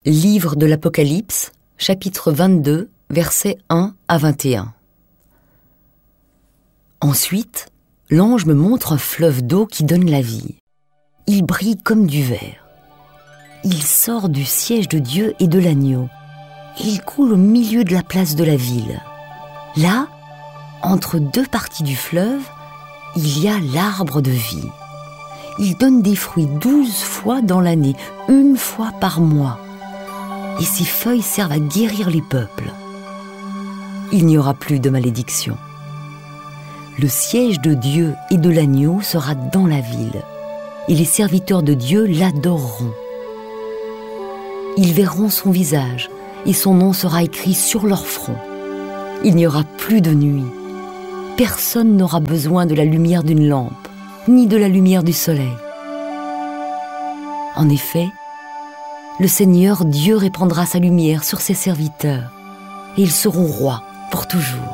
Livre de l'Apocalypse, chapitre 22, versets 1 à 21. Ensuite, l'ange me montre un fleuve d'eau qui donne la vie. Il brille comme du verre. Il sort du siège de Dieu et de l'agneau. Et il coule au milieu de la place de la ville. Là, entre deux parties du fleuve, il y a l'arbre de vie. Il donne des fruits 12 fois dans l'année, une fois par mois. Et ses feuilles servent à guérir les peuples. Il n'y aura plus de malédiction. Le siège de Dieu et de l'agneau sera dans la ville, et les serviteurs de Dieu l'adoreront. Ils verront son visage, et son nom sera écrit sur leur front. Il n'y aura plus de nuit. Personne n'aura besoin de la lumière d'une lampe, ni de la lumière du soleil. En effet, le Seigneur Dieu répandra sa lumière sur ses serviteurs, et ils seront rois pour toujours.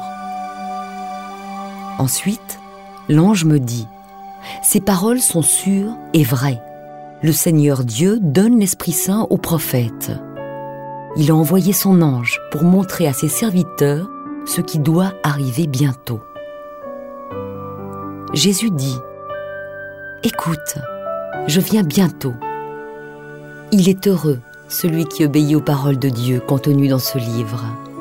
Ensuite, l'ange me dit, « Ces paroles sont sûres et vraies. Le Seigneur Dieu donne l'Esprit Saint aux prophètes. Il a envoyé son ange pour montrer à ses serviteurs ce qui doit arriver bientôt. » Jésus dit, « Écoute, je viens bientôt. Il est heureux, celui qui obéit aux paroles de Dieu contenues dans ce livre.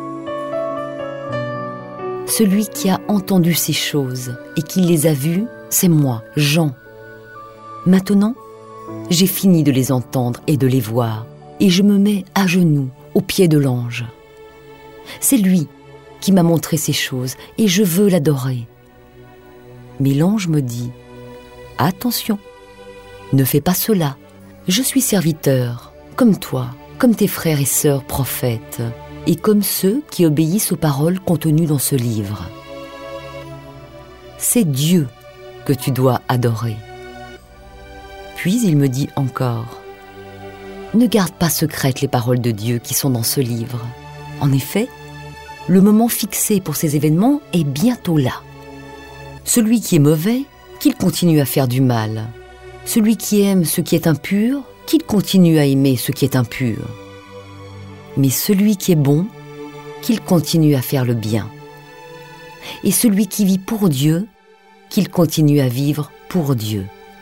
Celui qui a entendu ces choses et qui les a vues, c'est moi, Jean. Maintenant, j'ai fini de les entendre et de les voir, et je me mets à genoux aux pieds de l'ange. C'est lui qui m'a montré ces choses, et je veux l'adorer. Mais l'ange me dit, « Attention, ne fais pas cela. Je suis serviteur, comme toi, comme tes frères et sœurs prophètes, et comme ceux qui obéissent aux paroles contenues dans ce livre. C'est Dieu que tu dois adorer. » Puis il me dit encore, « Ne garde pas secrètes les paroles de Dieu qui sont dans ce livre. En effet, le moment fixé pour ces événements est bientôt là. Celui qui est mauvais, qu'il continue à faire du mal. Celui qui aime ce qui est impur, qu'il continue à aimer ce qui est impur. Mais celui qui est bon, qu'il continue à faire le bien. Et celui qui vit pour Dieu, qu'il continue à vivre pour Dieu. »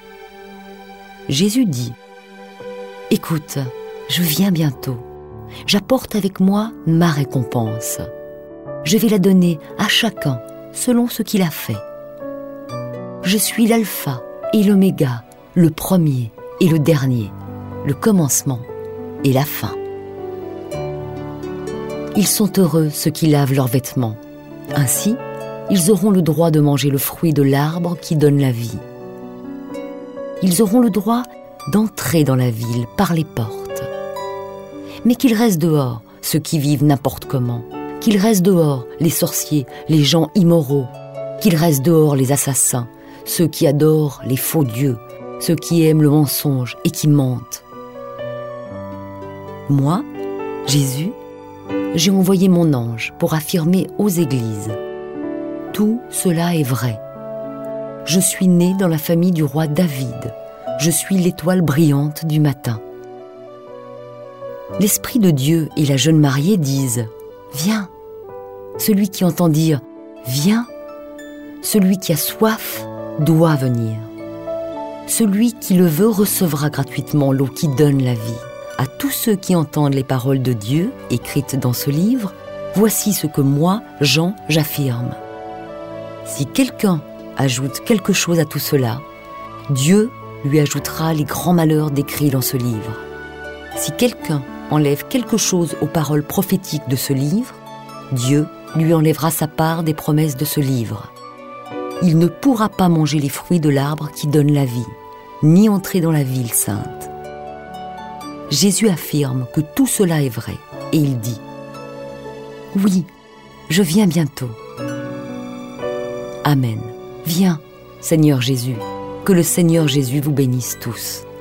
Jésus dit, « Écoute, je viens bientôt. J'apporte avec moi ma récompense. Je vais la donner à chacun selon ce qu'il a fait. Je suis l'alpha et l'oméga, le premier et le dernier, le commencement et la fin. Ils sont heureux ceux qui lavent leurs vêtements. Ainsi, ils auront le droit de manger le fruit de l'arbre qui donne la vie. Ils auront le droit d'entrer dans la ville par les portes. Mais qu'ils restent dehors ceux qui vivent n'importe comment. Qu'ils restent dehors les sorciers, les gens immoraux. Qu'ils restent dehors les assassins, ceux qui adorent les faux dieux, ceux qui aiment le mensonge et qui mentent. Moi, Jésus, j'ai envoyé mon ange pour affirmer aux églises. Tout cela est vrai. Je suis né dans la famille du roi David. Je suis l'étoile brillante du matin. L'Esprit de Dieu et la jeune mariée disent « Viens ». Celui qui entend dire « Viens », celui qui a soif doit venir. Celui qui le veut recevra gratuitement l'eau qui donne la vie. À tous ceux qui entendent les paroles de Dieu écrites dans ce livre, voici ce que moi, Jean, j'affirme. Si quelqu'un ajoute quelque chose à tout cela, Dieu lui ajoutera les grands malheurs décrits dans ce livre. Si quelqu'un enlève quelque chose aux paroles prophétiques de ce livre, Dieu lui enlèvera sa part des promesses de ce livre. Il ne pourra pas manger les fruits de l'arbre qui donne la vie, ni entrer dans la ville sainte. Jésus affirme que tout cela est vrai, et il dit « Oui, je viens bientôt. » Amen. Viens, Seigneur Jésus, que le Seigneur Jésus vous bénisse tous.